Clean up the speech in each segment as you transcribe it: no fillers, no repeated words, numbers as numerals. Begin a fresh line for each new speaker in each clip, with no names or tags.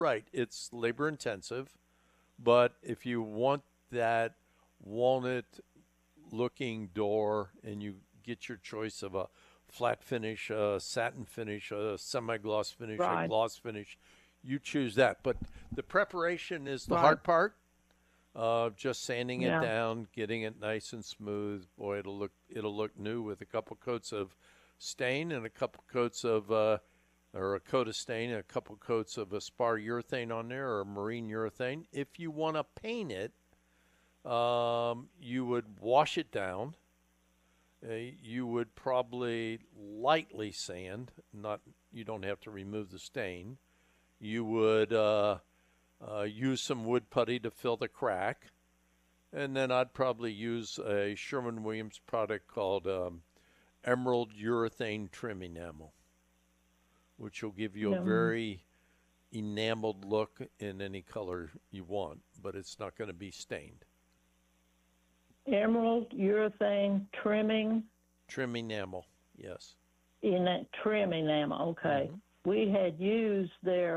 Right. It's labor intensive, but if you want that walnut looking door and you get your choice of a flat finish, a satin finish, a semi-gloss finish, a
Right.
gloss finish, you choose that. But the preparation is the
Right.
hard part. Just sanding it
Yeah.
down, getting it nice and smooth. Boy, it'll look new with a couple coats of stain and a couple coats of or a coat of stain and a couple coats of a spar urethane on there or marine urethane. If you want to paint it, you would wash it down. You would probably lightly sand. Not you don't have to remove the stain. You would use some wood putty to fill the crack, and then I'd probably use a Sherwin-Williams product called Emerald Urethane Trim Enamel, which will give you a
Um,
very enameled look in any color you want, but it's not going to be stained.
Emerald urethane trimming
Trim enamel, yes.
in that trim enamel. Okay.
Mm-hmm.
We had used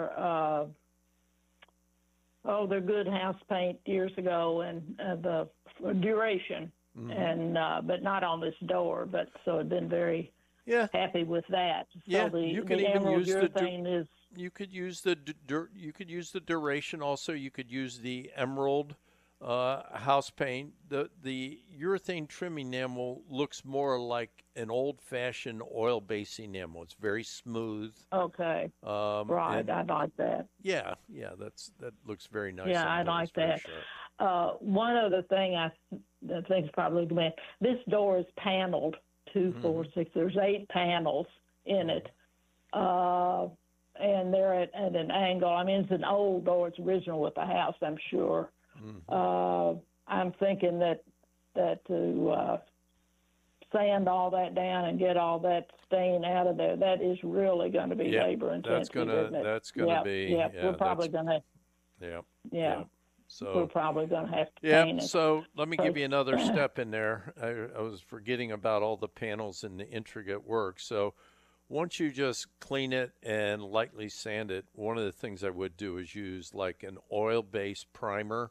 their good house paint years ago, and the duration,
Mm-hmm.
and but not on this door. But so I've been very
Yeah,
happy with that. So
yeah.
the
You can
the
even
emerald
use
urethane is
you could use the you could use the duration also. You could use the emerald house paint. The urethane trim enamel looks more like an old-fashioned oil-based enamel. It's very smooth.
okay. Right,
And
I like that.
yeah, that looks very nice.
Yeah,
on
I
doors,
like
very
that.
sharp.
One other thing I think is probably good. This door is paneled 2, 4, 6. There's 8 panels in it, and they're at an angle. I mean, it's an old door. It's original with the house, I'm sure. I'm thinking that to sand all that down and get all that stain out of there, that is really going to be
Yeah,
labor intensive. Isn't it?
that's gonna
Yep,
be
yep.
yeah,
We're probably
that's
going to
yeah.
yeah.
Yeah.
We're
So
probably going to have to
yeah,
paint it.
so let me give
So-
you another step in there. I was forgetting about all the panels and the intricate work. So once you just clean it and lightly sand it, one of the things I would do is use like an oil-based primer.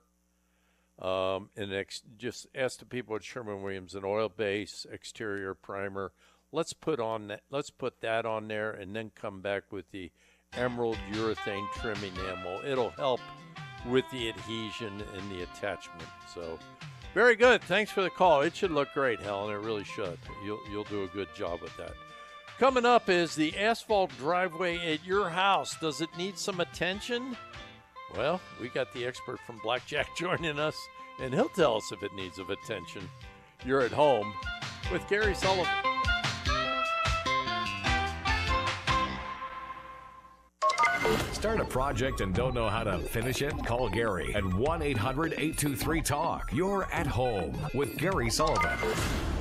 Just ask the people at Sherwin-Williams, an oil-based exterior primer. Let's put that on there, and then come back with the emerald urethane trim enamel. It'll help with the adhesion and the attachment. So, very good. Thanks for the call. It should look great, Helen. It really should. You'll do a good job with that. Coming up is the asphalt driveway at your house. Does it need some attention? Well, we got the expert from Blackjack joining us, and he'll tell us if it needs of attention. You're at home with Gary Sullivan.
Start a project and don't know how to finish it? Call Gary at 1-800-823-TALK. You're at home with Gary Sullivan.